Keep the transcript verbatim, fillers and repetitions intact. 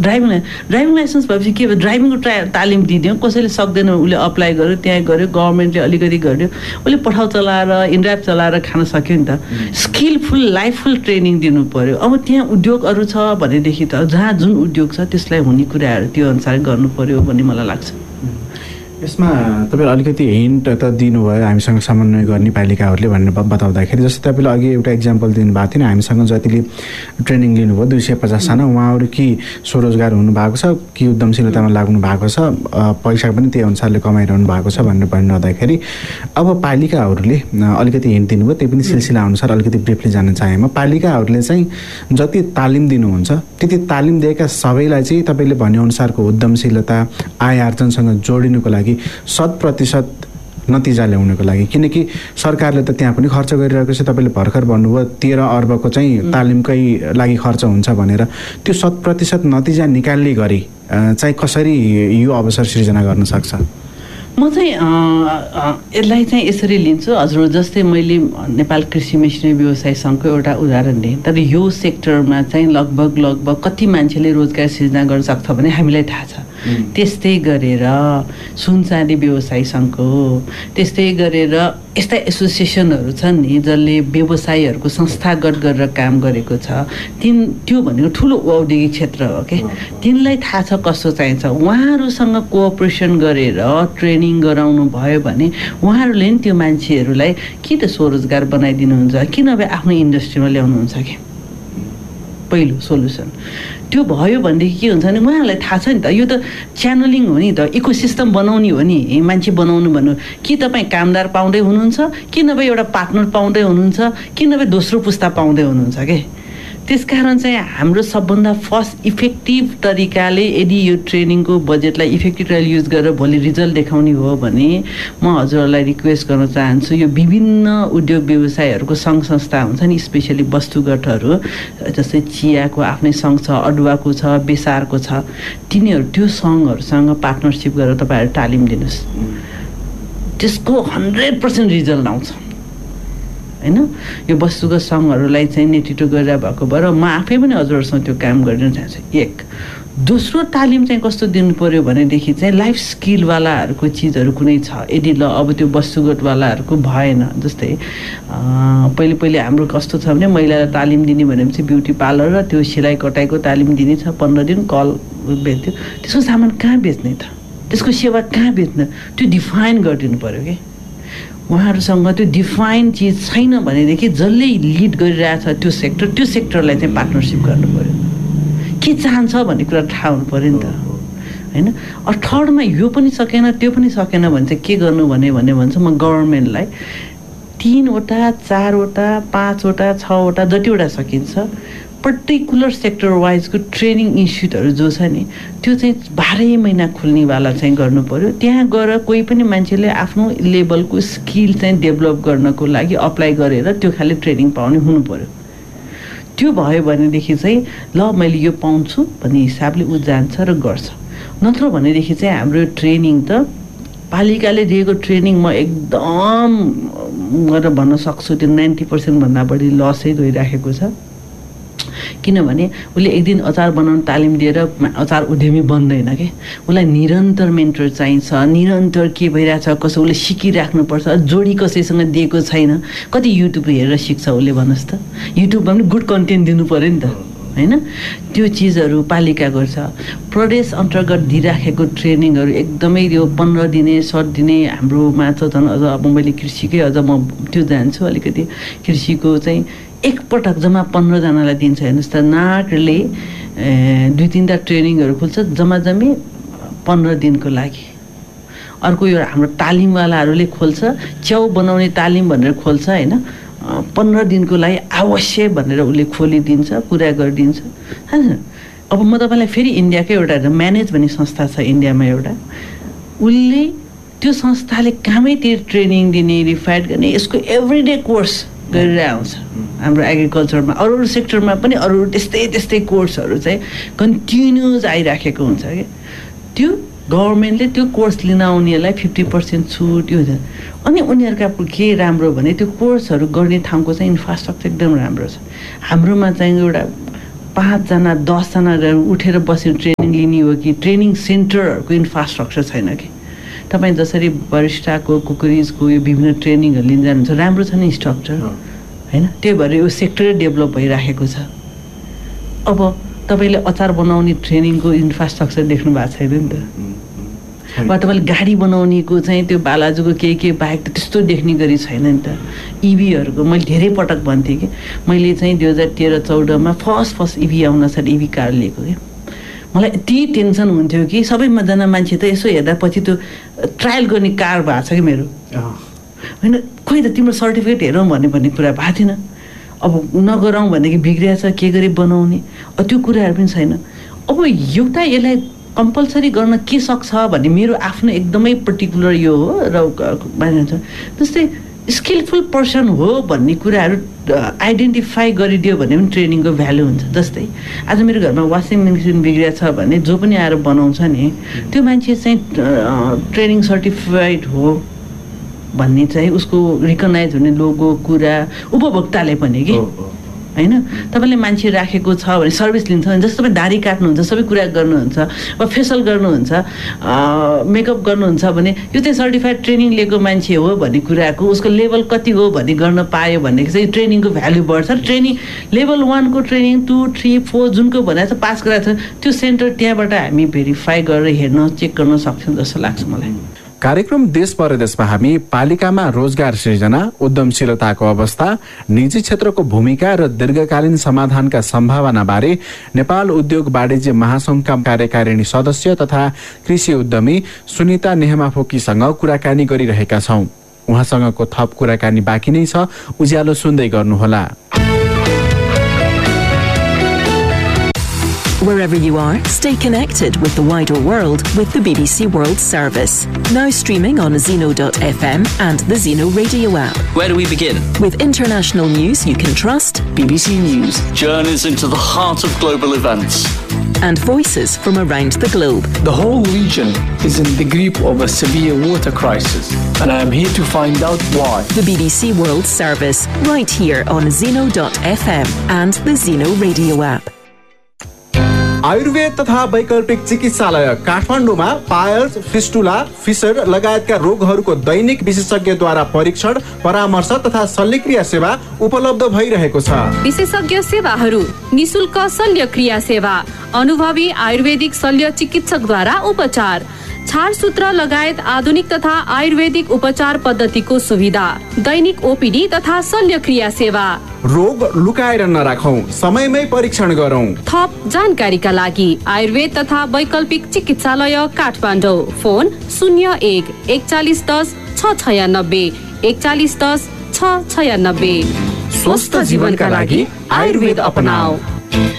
Driving driving licence भएपछि के भयो ड्राइभिङको ट्रा तालिम दिइदियो कसैले सक्दैन उसले अप्लाई गर्यो त्यहाँ गऱ्यो गभर्मेन्टले अलिकति गर्यो उसले पठाउ चलाएर इन्ड्राइभ चलाएर खान सक्यो नि त स्किलफुल लाइफफुल ट्रेनिङ दिनु पऱ्यो अब त्यहाँ उद्योगहरू छ भनेदेखि त जहाँ जुन उद्योग छ त्यसलाई हुने कुराहरू त्यो अनुसार गर्नु पऱ्यो भन्ने मलाई लाग्छ यसमा तपाईँले अलिकति हिन्ट त दिनुभयो हामीसँग समन्वय गर्ने पालिकाहरूले भनेर बताउँदाखेरि जस्तै तपाईँले अघि एउटा इक्जाम्पल दिनुभएको थियो हामीसँग जतिले ट्रेनिङ लिनुभयो दुई सय पचासजना उहाँहरू कि स्वरोजगार हुनुभएको छ कि उद्यमशीलतामा लाग्नु भएको छ पैसा पनि त्यही अनुसारले कमाइरहनु भएको छ भनेर भन्नुहुँदाखेरि अब पालिकाहरूले अलिकति हिन्ट दिनुभयो त्यही पनि सिलसिला अनुसार अलिकति ब्रिफली जान्न चाहे म पालिकाहरूले चाहिँ जति तालिम दिनुहुन्छ त्यति तालिम दिएका सबैलाई चाहिँ तपाईँले भनेअनुसारको उद्यमशीलता आय आर्जनसँग जोडिनुको लागि शत प्रतिशत नतिजा ल्याउनको लागि किनकि सरकारले त त्यहाँ पनि खर्च गरिरहेको छ तपाईँले भर्खर भन्नुभयो तेह्र अर्बको चाहिँ तालिमकै लागि खर्च हुन्छ भनेर त्यो शत प्रतिशत नतिजा निकाल्ने गरी चाहिँ कसरी यो अवसर सृजना गर्न सक्छ म चाहिँ यसलाई चाहिँ यसरी लिन्छु हजुर जस्तै मैले नेपाल कृषि मेसिनरी व्यवसाय सङ्घको एउटा उदाहरण दिएँ तर यो सेक्टरमा चाहिँ लगभग लगभग कति मान्छेले रोजगार सृजना गर्न सक्छ भने हामीलाई थाहा छ त्यस्तै गरेर सुनचाँदी व्यवसाय सङ्घको त्यस्तै गरेर यस्ता एसोसिएसनहरू छन् नि जसले व्यवसायीहरूको संस्थागत गरेर काम गरेको छ तिन त्यो भनेको ठुलो औद्योगिक क्षेत्र हो के तिनलाई थाहा छ कस्तो चाहिन्छ उहाँहरूसँग कोअपरेसन गरेर ट्रेनिङ गराउनु भयो भने उहाँहरूले नि त्यो मान्छेहरूलाई कि त स्वरोजगार बनाइदिनुहुन्छ कि नभए आफ्नो इन्डस्ट्रीमा ल्याउनुहुन्छ कि पहिलो सोल्युसन त्यो भयो भनेदेखि के हुन्छ भने उहाँहरूलाई थाहा छ नि त यो त च्यानलिङ हो नि त इकोसिस्टम बनाउने हो नि मान्छे बनाउनु भन्नु कि तपाईँ कामदार पाउँदै हुनुहुन्छ कि नभए एउटा पार्टनर पाउँदै हुनुहुन्छ कि नभए दोस्रो पुस्ता पाउँदै हुनुहुन्छ के त्यसकारण चाहिँ हाम्रो सबभन्दा फर्स्ट इफेक्टिभ तरिकाले यदि यो ट्रेनिङको बजेटलाई इफेक्टिभ तरिकाले युज गरेर भोलि रिजल्ट देखाउने हो भने म हजुरहरूलाई रिक्वेस्ट गर्न चाहन्छु यो विभिन्न उद्योग व्यवसायहरूको सङ्घ संस्था हुन्छ नि स्पेसली वस्तुगतहरू जस्तै चियाको आफ्नै सङ्घ छ अदुवाको छ बेसारको छ तिनीहरू त्यो सङ्घहरूसँग पार्टनरसिप गरेर तपाईँहरू तालिम दिनुहोस् त्यसको हन्ड्रेड पर्सेन्ट रिजल्ट आउँछ हैन यो वस्तुगत सङ्घहरूलाई चाहिँ नेतृत्व गरेर भएको भएर म आफै पनि हजुरहरूसँग त्यो काम गर्न चाहन्छु एक दोस्रो तालिम चाहिँ कस्तो दिनु पर्यो भनेदेखि चाहिँ लाइफ स्किलवालाहरूको चिजहरू कुनै छ यदि ल अब त्यो वस्तुगतवालाहरूको भएन जस्तै पहिले पहिले हाम्रो कस्तो छ भने महिलालाई तालिम दिने भनेपछि ब्युटी पार्लर र त्यो सिलाइ कटाइको तालिम दिने छ पन्ध्र दिन कल बेच्थ्यो त्यसको सामान कहाँ बेच्ने त त्यसको सेवा कहाँ बेच्ने त्यो डिफाइन गरिदिनु पर्यो कि उहाँहरूसँग त्यो डिफाइन चिज छैन भनेदेखि जसले लिड गरिरहेछ त्यो सेक्टर त्यो सेक्टरलाई चाहिँ पार्टनरसिप गर्नु पऱ्यो के चाहन्छ भन्ने कुरा थाहा हुनु पऱ्यो नि त होइन अरू थर्डमा यो पनि सकेन त्यो पनि सकेन भने चाहिँ के गर्नु भने भने भन्छ म गभर्मेन्टलाई तिनवटा चारवटा पाँचवटा छवटा जतिवटा सकिन्छ पर्टिकुलर सेक्टर वाइजको ट्रेनिङ इन्स्टिट्युटहरू जो छ नि त्यो चाहिँ बाह्रै महिना खुल्नेवाला चाहिँ गर्नु पऱ्यो त्यहाँ गएर कोही पनि मान्छेले आफ्नो लेभलको स्किल चाहिँ डेभलप गर्नको लागि अप्लाई गरेर त्यो खालि ट्रेनिङ पाउने हुनु पऱ्यो त्यो भयो भनेदेखि चाहिँ ल मैले यो पाउँछु भन्ने हिसाबले ऊ जान्छ र गर्छ नत्र भनेदेखि चाहिँ हाम्रो ट्रेनिङ त पालिकाले दिएको ट्रेनिङ म एकदम गरेर भन्न सक्छु त्यो नाइन्टी पर्सेन्टभन्दा बढी लसै गइराखेको छ किनभने उसले एक दिन अचार बनाउन तालिम दिएर अचार उद्यमी बन्दैन कि उसलाई निरन्तर मेन्टर चाहिन्छ निरन्तर के भइरहेछ कसो उसले सिकिराख्नुपर्छ जोडी कसैसँग दिएको छैन कति युट्युब हेरेर सिक्छ उसले भन्नुहोस् त युट्युबमा पनि गुड कन्टेन्ट दिनु पऱ्यो नि त होइन त्यो चिजहरू पालिका गर्छ प्रदेश अन्तर्गत दिइराखेको ट्रेनिङहरू एकदमै यो पन्ध्र दिने सर्ट दिने हाम्रोमा त झन् अझ अब मैले कृषिकै अझ म त्यो जान्छु अलिकति कृषिको चाहिँ एकपटक जम्मा पन्ध्रजनालाई दिन्छ हेर्नुहोस् त नाटले दुई तिनवटा ट्रेनिङहरू खोल्छ जम्मा जम्मी पन्ध्र दिनको लागि अर्को यो हाम्रो तालिमवालाहरूले खोल्छ च्याउ बनाउने तालिम भनेर खोल्छ होइन पन्ध्र दिनको लागि अवश्य भनेर उसले खोलिदिन्छ पुरा गरिदिन्छ अब म तपाईँलाई फेरि इन्डियाकै एउटा म्यानेज भन्ने संस्था छ इन्डियामा एउटा उसले त्यो संस्थाले कामै त्यो ट्रेनिङ दिने रिफाइड गर्ने यसको एभ्रिडे कोर्स गरेर आउँछ हाम्रो एग्रिकल्चरमा अरू अरू सेक्टरमा पनि अरू त्यस्तै त्यस्तै कोर्सहरू चाहिँ कन्टिन्युज आइराखेको हुन्छ कि त्यो गभर्मेन्टले त्यो कोर्स लिन आउनेहरूलाई फिफ्टी पर्सेन्ट छुट यो अनि उनीहरूका के राम्रो भने त्यो कोर्सहरू गर्ने ठाउँको चाहिँ इन्फ्रास्ट्रक्चर एकदम राम्रो छ हाम्रोमा चाहिँ एउटा पाँचजना दसजना उठेर बसेर ट्रेनिङ लिने हो कि ट्रेनिङ सेन्टरहरूको इन्फ्रास्ट्रक्चर छैन कि तपाईँ जसरी वरिष्ठको कुकुरिजको यो विभिन्न ट्रेनिङहरू लिन जानुहुन्छ राम्रो छ नि स्ट्रक्चर होइन त्यही भएर यो सेक्टरै डेभलप भइराखेको छ। अब तपाईँले अचार बनाउने ट्रेनिङको इन्फ्रास्ट्रक्चर देख्नु भएको छैन नि त वा तपाईँले गाडी बनाउनेको चाहिँ त्यो बालाजुको केही केही बाहेक त त्यस्तो देख्ने गरी छैन नि त। इभीहरूको मैले धेरै पटक भन्थेँ कि मैले चाहिँ दुई हजार तेह्र चौधमा फर्स्ट फर्स्ट इभी आउन साथ इभी कार लिएको कि मलाई यति टेन्सन हुन्थ्यो कि सबैजना मान्छे त यसो हेर्दा पछि त्यो ट्रायल गर्ने कार भएको छ कि मेरो होइन खोइ त तिम्रो सर्टिफिकेट हेरौँ भन्ने भन्ने कुरा भएको थिएन। अब नगराउँ भनेदेखि बिग्रिया छ के गरी बनाउने त्यो कुराहरू पनि छैन। अब एउटा यसलाई कम्पलसरी गर्न के सक्छ भन्ने मेरो आफ्नो एकदमै पर्टिकुलर यो हो र मानिन्छ जस्तै स्किलफुल पर्सन हो भन्ने कुराहरू आइडेन्टिफाई गरिदियो भने पनि ट्रेनिङको भ्यालु हुन्छ। जस्तै आज मेरो घरमा वासिङ मेसिन बिग्रिया छ भने जो पनि आएर बनाउँछ नि त्यो मान्छे चाहिँ ट्रेनिङ सर्टिफाइड हो भन्ने चाहिँ उसको रिकगनाइज हुने लोगो कुरा उपभोक्ताले पनि कि होइन तपाईँले मान्छे राखेको छ भने सर्भिस लिन्छ भने जस्तो तपाईँ दाढी काट्नुहुन्छ सबै कुरा गर्नुहुन्छ वा फेसियल गर्नुहुन्छ मेकअप गर्नुहुन्छ भने यो चाहिँ सर्टिफाइड ट्रेनिङ लिएको मान्छे हो भन्ने कुराको उसको लेभल कति हो भन्ने गर्न पायो भनेदेखि चाहिँ ट्रेनिङको भ्यालु बढ्छ। ट्रेनिङ लेभल वानको ट्रेनिङ टू थ्री फोर जुनको भनेर चाहिँ पास गराएको छ त्यो सेन्टर त्यहाँबाट हामी भेरिफाई गरेर हेर्न चेक गर्न सक्छौँ जस्तो लाग्छ मलाई। कार्यक्रम देश परदेशमा हामी पालिकामा रोजगार सृजना उद्यमशीलताको अवस्था निजी क्षेत्रको भूमिका र दीर्घकालीन समाधानका सम्भावना बारे नेपाल उद्योग वाणिज्य महासंघका कार्यकारिणी सदस्य तथा कृषि उद्यमी सुनिता नेहमाफोकीसँग कुराकानी गरिरहेका छौं। उहाँसँगको थप कुराकानी बाँकी नै छ, उज्यालो सुन्दै गर्नुहोला। Wherever you are, stay connected with the wider world with the B B C World Service. Now streaming on zeno dot f m and the Zeno radio app. Where do we begin? With international news you can trust. B B C News. Journeys into the heart of global events. And voices from around the globe. The whole region is in the grip of a severe water crisis, and I am here to find out why. The B B C World Service, right here on zeno dot f m and the Zeno radio app. Ayurveda तथा वैकल्पिक चिकित्सालय काठमाडौँमा piles, fistula, fissure लगायतका रोगहरूको दैनिक विशेषज्ञद्वारा परीक्षण, परामर्श तथा शल्यक्रिया सेवा उपलब्ध भइरहेको छ। विशेषज्ञ सेवाहरू, निशुल्क शल्यक्रिया सेवा, अनुभवी आयुर्वेदिक शल्य चिकित्सकद्वारा उपचार, छारसूत्र लगायत आधुनिक तथा आयुर्वेदिक उपचार पद्धतिको सुविधा, दैनिक ओपीडी तथा शल्यक्रिया सेवा। रोग लुकाएर नराखौं, समयमै परीक्षण गरौं। थप जानकारीका लागि आयुर्वेद तथा वैकल्पिक चिकित्सालय काठमाडौँ, फोन शून्य एक एकचालिस दस छ छयानब्बे एकचालिस दस छ छयानब्बे। स्वस्थ जीवनका लागि आयुर्वेद अपनाऊ।